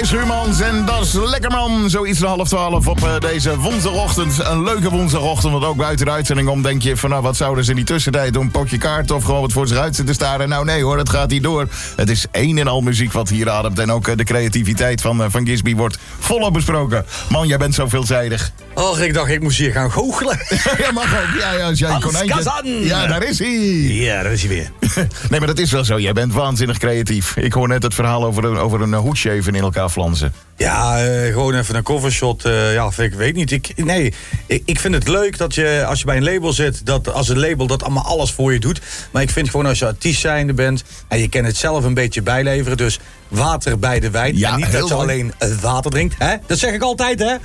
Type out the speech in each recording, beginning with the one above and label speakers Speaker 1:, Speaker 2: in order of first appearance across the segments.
Speaker 1: Schuurmans en Dat is Lekker Man. Zoiets na 11:30 op deze woensdagochtend. Een leuke woensdagochtend, want ook buiten de uitzending om denk je van nou, wat zouden ze in die tussentijd doen? Een potje kaart of gewoon wat voor zich uit zitten staren? Nou nee hoor, het gaat hier door. Het is een en al muziek wat hier ademt en ook de creativiteit van Gisby wordt volop besproken. Man, jij bent zo veelzijdig.
Speaker 2: Oh, ik dacht ik moest hier gaan goochelen.
Speaker 1: Ja, mag ook. Ja, als jij een konijntje...
Speaker 2: Kazan.
Speaker 1: Ja, daar is hij.
Speaker 2: Ja, daar is hij weer.
Speaker 1: Nee, maar dat is wel zo. Jij bent waanzinnig creatief. Ik hoor net het verhaal over een hoedje even in elkaar flansen.
Speaker 2: Ja, gewoon even een covershot. Ik weet niet. Ik vind het leuk dat je, als je bij een label zit, dat als een label dat allemaal alles voor je doet. Maar ik vind gewoon als je artiest zijnde bent en je kan het zelf een beetje bijleveren. Dus water bij de wijn.
Speaker 1: Ja,
Speaker 2: en niet dat je alleen water drinkt. Hè? Dat zeg ik altijd, hè?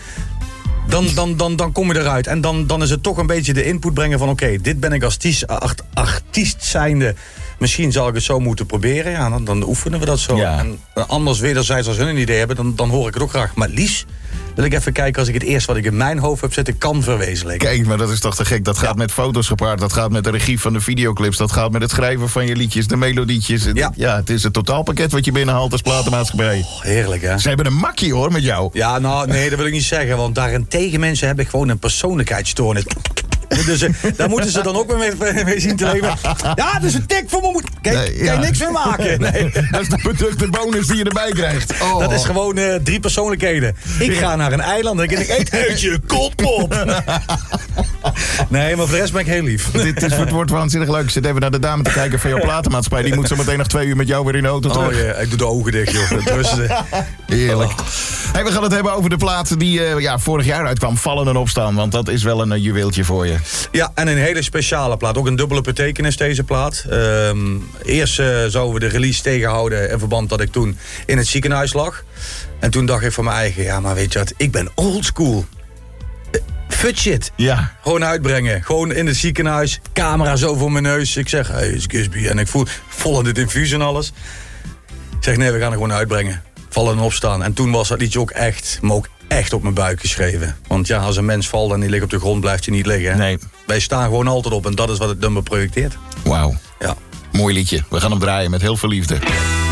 Speaker 2: Dan kom je eruit. En dan is het toch een beetje de input brengen van oké, dit ben ik als artiest zijnde. Misschien zal ik het zo moeten proberen. Ja, dan oefenen we dat zo.
Speaker 1: Ja.
Speaker 2: En anders wederzijds als hun een idee hebben, dan hoor ik het ook graag. Maar liefst wil ik even kijken als ik het eerst wat ik in mijn hoofd heb zitten kan verwezenlijken.
Speaker 1: Kijk, maar dat is toch te gek. Dat gaat met foto's gepaard. Dat gaat met de regie van de videoclips. Dat gaat met het schrijven van je liedjes, de melodietjes. Ja, het is een totaalpakket wat je binnenhaalt als platenmaatschappij.
Speaker 2: Oh, heerlijk, hè?
Speaker 1: Ze hebben een makkie, hoor, met jou.
Speaker 2: Ja, nou, nee, dat wil ik niet zeggen. Want daarentegen mensen hebben gewoon een persoonlijkheidsstoornis. Dus daar moeten ze dan ook mee zien te leven. Ja, dat is een tik voor mijn moeder. Kijk, kan je niks meer maken. Nee.
Speaker 1: Dat is de bonus die je erbij krijgt. Oh.
Speaker 2: Dat is gewoon 3 persoonlijkheden. Ik ga naar een eiland en ik eet uit je kotpop. Nee, maar voor de rest ben ik heel lief.
Speaker 1: Het wordt waanzinnig leuk. Ik zit even naar de dame te kijken van jouw platenmaatschappij. Die moet zo meteen nog 2 uur met jou weer in de auto terug.
Speaker 2: Oh ja, ik doe de ogen dicht, joh.
Speaker 1: Heerlijk. Hey, we gaan het hebben over de plaat die vorig jaar uitkwam. Vallen en opstaan, want dat is wel een juweeltje voor je.
Speaker 2: Ja, en een hele speciale plaat. Ook een dubbele betekenis, deze plaat. Eerst zouden we de release tegenhouden in verband dat ik toen in het ziekenhuis lag. En toen dacht ik van mijn eigen, ja, maar weet je wat, ik ben oldschool. Fut shit.
Speaker 1: Ja.
Speaker 2: Gewoon uitbrengen. Gewoon in het ziekenhuis. Camera zo voor mijn neus. Ik zeg, hey, is Gisby. En ik voel vol in dit infuus en alles. Ik zeg, nee, we gaan er gewoon uitbrengen. Vallen en opstaan. En toen was dat liedje ook echt, maar ook echt op mijn buik geschreven. Want ja, als een mens valt en die ligt op de grond, blijft hij niet liggen.
Speaker 1: Nee.
Speaker 2: Wij staan gewoon altijd op en dat is wat het nummer projecteert.
Speaker 1: Wauw.
Speaker 2: Ja.
Speaker 1: Mooi liedje. We gaan hem draaien met heel veel liefde.